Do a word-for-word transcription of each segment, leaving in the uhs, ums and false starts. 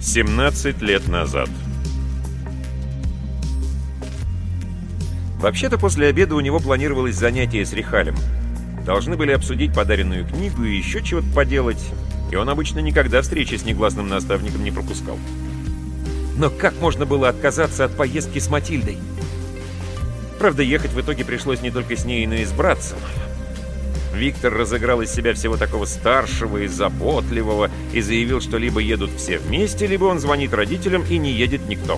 семнадцать лет назад. Вообще-то после обеда у него планировалось занятие с Рихалем. Должны были обсудить подаренную книгу и еще чего-то поделать, и он обычно никогда встречи с негласным наставником не пропускал. Но как можно было отказаться от поездки с Матильдой? Правда, ехать в итоге пришлось не только с ней, но и с братцем. Виктор разыграл из себя всего такого старшего и заботливого и заявил, что либо едут все вместе, либо он звонит родителям и не едет никто.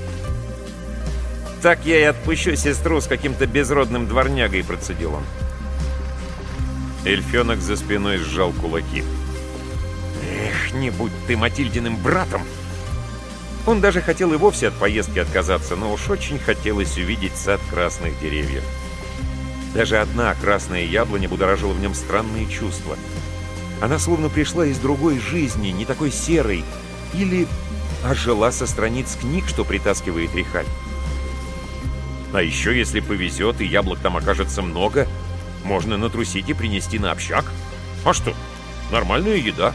«Так я и отпущу сестру с каким-то безродным дворнягой», — процедил он. Эльфенок за спиной сжал кулаки. «Эх, не будь ты Матильдиным братом!» Он даже хотел и вовсе от поездки отказаться, но уж очень хотелось увидеть сад красных деревьев. Даже одна красная яблоня будоражила в нем странные чувства. Она словно пришла из другой жизни, не такой серой, или ожила со страниц книг, что притаскивает Рихаль. А еще, если повезет и яблок там окажется много, можно натрусить и принести на общак. А что? Нормальная еда.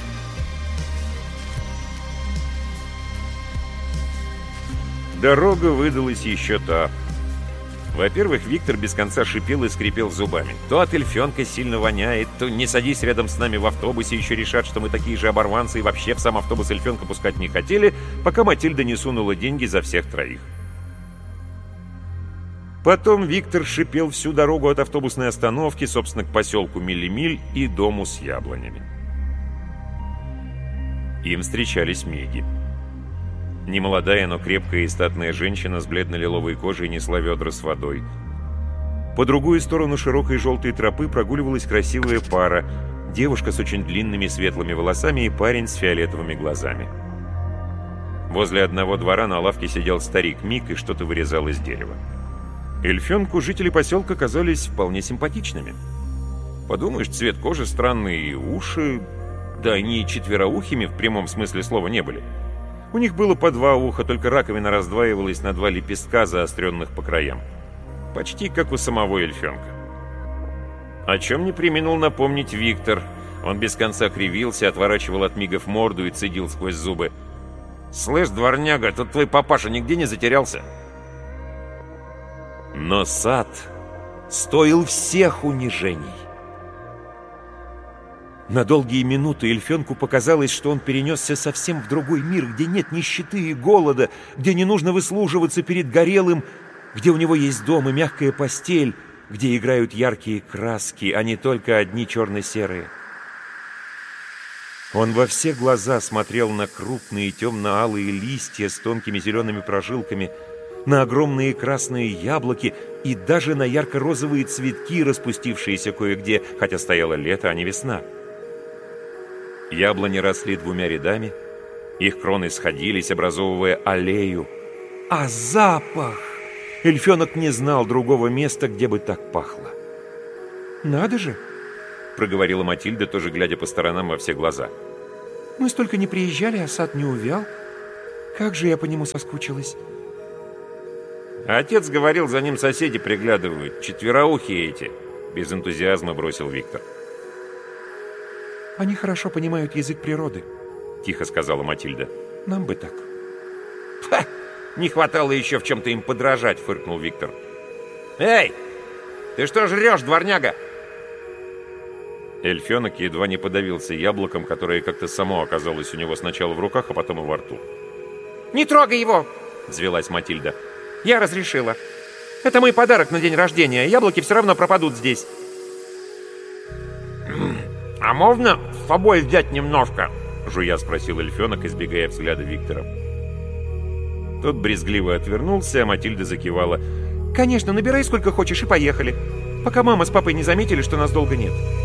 Дорога выдалась еще та. Во-первых, Виктор без конца шипел и скрипел зубами. То от эльфенка сильно воняет, то не садись рядом с нами в автобусе, еще решат, что мы такие же оборванцы и вообще в сам автобус эльфенка пускать не хотели, пока Матильда не сунула деньги за всех троих. Потом Виктор шипел всю дорогу от автобусной остановки, собственно, к поселку Миллимиль и дому с яблонями. Им встречались Меги. Немолодая, но крепкая и статная женщина с бледно-лиловой кожей несла ведра с водой. По другую сторону широкой желтой тропы прогуливалась красивая пара, девушка с очень длинными светлыми волосами и парень с фиолетовыми глазами. Возле одного двора на лавке сидел старик Мик и что-то вырезал из дерева. Эльфенку жители поселка казались вполне симпатичными. Подумаешь, цвет кожи странный и уши... Да они четвероухими в прямом смысле слова не были. У них было по два уха, только раковина раздваивалась на два лепестка, заостренных по краям. Почти как у самого эльфенка. О чем не преминул напомнить Виктор. Он без конца кривился, отворачивал от мигов морду и цедил сквозь зубы. «Слышь, дворняга, тут твой папаша нигде не затерялся?» Но сад стоил всех унижений. На долгие минуты эльфенку показалось, что он перенесся совсем в другой мир, где нет нищеты и голода, где не нужно выслуживаться перед горелым, где у него есть дом и мягкая постель, где играют яркие краски, а не только одни черно-серые. Он во все глаза смотрел на крупные темно-алые листья с тонкими зелеными прожилками, на огромные красные яблоки и даже на ярко-розовые цветки, распустившиеся кое-где, хотя стояло лето, а не весна. Яблони росли двумя рядами, их кроны сходились, образовывая аллею. А запах! Эльфенок не знал другого места, где бы так пахло. «Надо же!» — проговорила Матильда, тоже глядя по сторонам во все глаза. «Мы столько не приезжали, а сад не увял. Как же я по нему соскучилась!» «Отец говорил, за ним соседи приглядывают, четвероухие эти!» — без энтузиазма бросил Виктор. «Они хорошо понимают язык природы», — тихо сказала Матильда. «Нам бы так». «Ха! Не хватало еще в чем-то им подражать», — фыркнул Виктор. «Эй, ты что жрешь, дворняга?» Эльфенок едва не подавился яблоком, которое как-то само оказалось у него сначала в руках, а потом и во рту. «Не трогай его!» — взвелась Матильда. «Я разрешила. Это мой подарок на день рождения. Яблоки все равно пропадут здесь». «А можно с собой взять немножко?» — жуя спросил эльфенок, избегая взгляда Виктора. Тот брезгливо отвернулся, а Матильда закивала. «Конечно, набирай сколько хочешь и поехали, пока мама с папой не заметили, что нас долго нет».